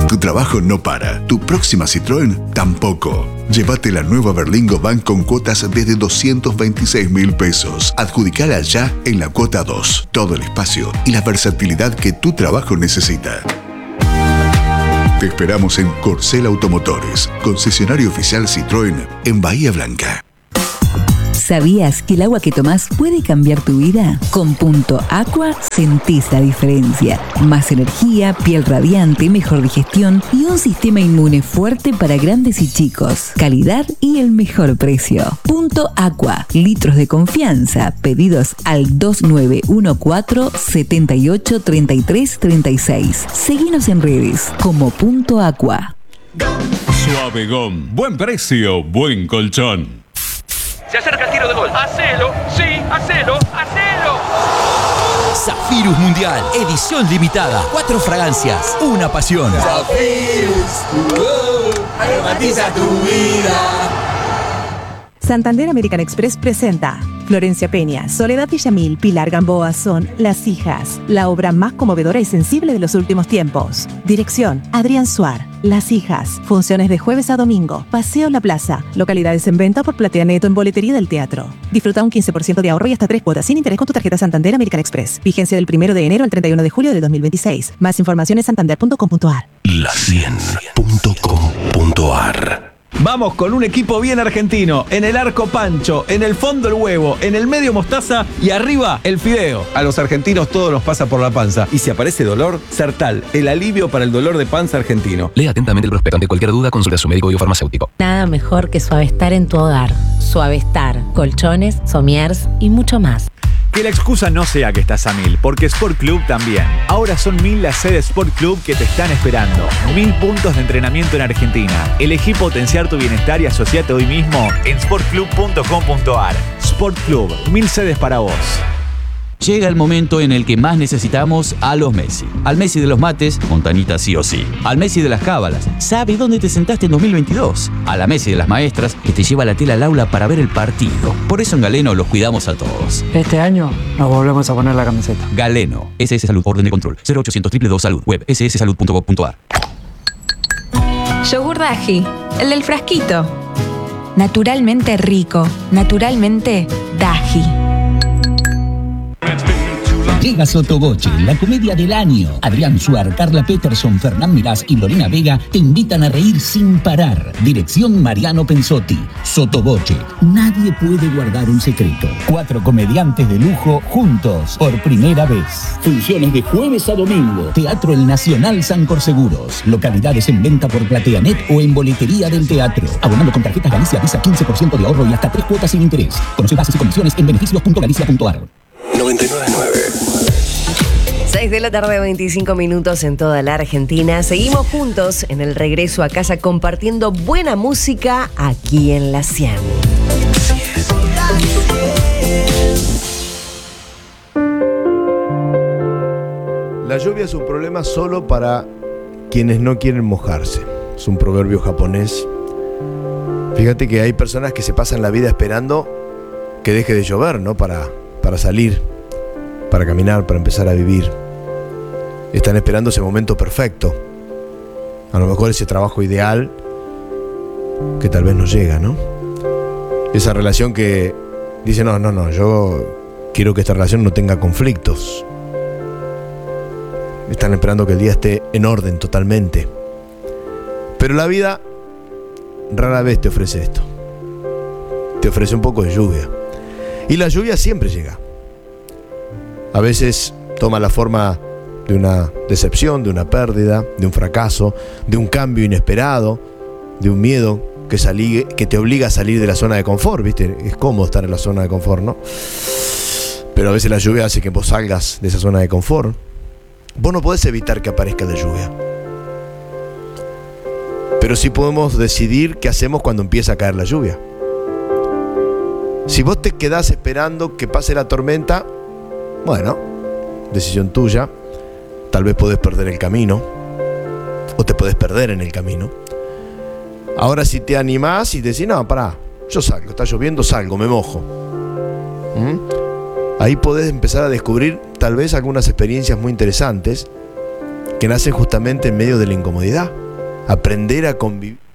Tu trabajo no para. Tu próxima Citroën tampoco. Llévate la nueva Berlingo Bank con cuotas desde 226.000 pesos. Adjudicala ya en la cuota 2. Todo el espacio y la versatilidad que tu trabajo necesita. Te esperamos en Corcel Automotores, concesionario oficial Citroën en Bahía Blanca. ¿Sabías que el agua que tomás puede cambiar tu vida? Con Punto Aqua sentís la diferencia. Más energía, piel radiante, mejor digestión y un sistema inmune fuerte para grandes y chicos. Calidad y el mejor precio. Punto Aqua. Litros de confianza. Pedidos al 2914 78 33 36. Seguinos en redes como Punto Aqua. Suave Gom. Buen precio, buen colchón. Se acerca el tiro de gol. ¡Hacelo! ¡Sí! ¡Hacelo! ¡Hacelo! Zafirus Mundial, edición limitada. 4 fragancias, una pasión. Zafirus, aromatiza tu vida. Santander American Express presenta Florencia Peña, Soledad Villamil, Pilar Gamboa son Las Hijas, la obra más conmovedora y sensible de los últimos tiempos. Dirección, Adrián Suar. Las Hijas, funciones de jueves a domingo, Paseo La Plaza, localidades en venta por Platea Neto en boletería del teatro. Disfruta un 15% de ahorro y hasta 3 cuotas sin interés con tu tarjeta Santander American Express. Vigencia del 1 de enero al 31 de julio de 2026. Más información en santander.com.ar. La100.com.ar. Vamos con un equipo bien argentino. En el arco Pancho, en el fondo el huevo, en el medio mostaza y arriba el fideo. A los argentinos todo nos pasa por la panza. Y si aparece dolor, Sertal, el alivio para el dolor de panza argentino. Lea atentamente el prospecto. Ante cualquier duda, consulta a su médico biofarmacéutico. Nada mejor que Suavestar en tu hogar. Suavestar, colchones, somiers y mucho más. Que la excusa no sea que estás a 1000, porque Sport Club también. Ahora son 1000 las sedes Sport Club que te están esperando. 1000 puntos de entrenamiento en Argentina. Elegí potenciar tu bienestar y asociate hoy mismo en sportclub.com.ar. Sport Club, 1000 sedes para vos. Llega el momento en el que más necesitamos a los Messi. Al Messi de los mates, Montanita sí o sí. Al Messi de las cábalas, sabe dónde te sentaste en 2022. A la Messi de las maestras, que te lleva la tela al aula para ver el partido. Por eso en Galeno los cuidamos a todos. Este año nos volvemos a poner la camiseta. Galeno, SS Salud, orden de control, 0800 222 Salud, web sssalud.gov.ar. Yogur Daji, el del frasquito. Naturalmente rico, naturalmente Daji. Llega Sotoboche, la comedia del año. Adrián Suar, Carla Peterson, Fernán Mirás y Lorena Vega te invitan a reír sin parar. Dirección Mariano Pensotti. Sotoboche, nadie puede guardar un secreto. 4 comediantes de lujo juntos por primera vez. Funciones de jueves a domingo. Teatro El Nacional San Corseguros. Localidades en venta por PlateaNet o en boletería del teatro. Abonando con tarjetas Galicia Visa 15% de ahorro y hasta 3 cuotas sin interés. Conoce bases y condiciones en beneficios.galicia.ar. 99.9. 6 de la tarde, 25 minutos en toda la Argentina. Seguimos juntos en el regreso a casa compartiendo buena música aquí en La 100. La lluvia es un problema solo para quienes no quieren mojarse. Es un proverbio japonés. Fíjate que hay personas que se pasan la vida esperando que deje de llover, ¿no? Para salir, para caminar, para empezar a vivir. Están esperando ese momento perfecto. A lo mejor ese trabajo ideal que tal vez no llega, ¿no? Esa relación que dice, no, yo quiero que esta relación no tenga conflictos. Están esperando que el día esté en orden totalmente. Pero la vida rara vez te ofrece esto. Te ofrece un poco de lluvia. Y la lluvia siempre llega. A veces toma la forma de una decepción, de una pérdida, de un fracaso, de un cambio inesperado, de un miedo que te obliga a salir de la zona de confort, ¿viste? Es cómodo estar en la zona de confort, ¿no? Pero a veces la lluvia hace que vos salgas de esa zona de confort. Vos no podés evitar que aparezca la lluvia. Pero sí podemos decidir qué hacemos cuando empieza a caer la lluvia. Si vos te quedás esperando que pase la tormenta, bueno, decisión tuya. Tal vez podés perder el camino, o te podés perder en el camino. Ahora si te animás y decís, no, pará, yo salgo, está lloviendo, salgo, me mojo. Ahí podés empezar a descubrir tal vez algunas experiencias muy interesantes que nacen justamente en medio de la incomodidad. Aprender a convivir.